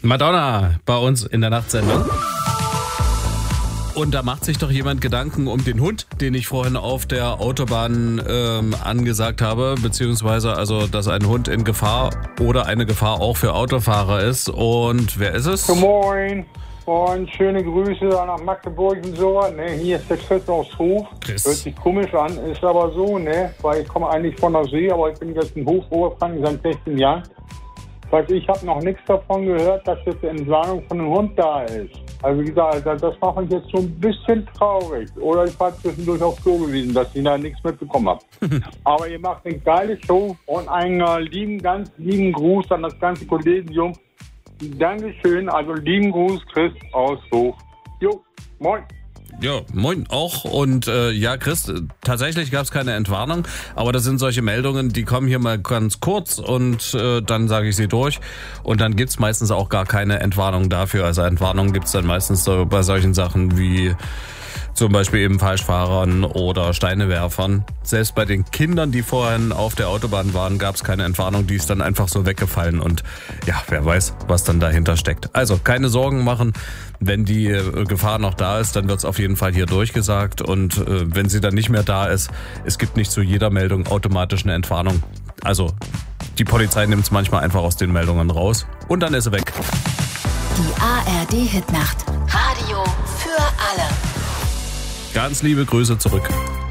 Madonna bei uns in der Nachtsendung. Und da macht sich doch jemand Gedanken um den Hund, den ich vorhin auf der Autobahn angesagt habe, beziehungsweise also, dass ein Hund in Gefahr oder eine Gefahr auch für Autofahrer ist. Und wer ist es? Moin. Und schöne Grüße nach Magdeburg und so. Ne, hier ist der Chris aus Hof. Chris. Hört sich komisch an, ist aber so, ne? Weil ich komme eigentlich von der See, aber ich bin jetzt in Hofoberfranken seit 16 Jahren. Ich habe noch nichts davon gehört, dass jetzt eine Entwarnung von einem Hund da ist. Also wie gesagt, das macht mich jetzt so ein bisschen traurig. Oder ich war zwischendurch auch so gewesen, dass ich da nichts mitbekommen habe. Aber ihr macht eine geile Show und einen ganz lieben Gruß an das ganze Kollegium. Dankeschön, also lieben Gruß, Chris aus Hof. Jo, moin. Ja, moin auch. Und ja, Chris, tatsächlich gab es keine Entwarnung, aber das sind solche Meldungen, die kommen hier mal ganz kurz und dann sage ich sie durch und dann gibt's meistens auch gar keine Entwarnung dafür. Also Entwarnung gibt's dann meistens so bei solchen Sachen wie zum Beispiel eben Falschfahrern oder Steinewerfern. Selbst bei den Kindern, die vorhin auf der Autobahn waren, gab es keine Entwarnung, die ist dann einfach so weggefallen und ja, wer weiß, was dann dahinter steckt. Also keine Sorgen machen, wenn die Gefahr noch da ist, dann wird es auf jeden Fall hier durchgesagt und wenn sie dann nicht mehr da ist, es gibt nicht zu jeder Meldung automatisch eine Entwarnung. Also die Polizei nimmt es manchmal einfach aus den Meldungen raus und dann ist sie weg. Die ARD-Hitnacht. Radio für alle. Ganz liebe Grüße zurück.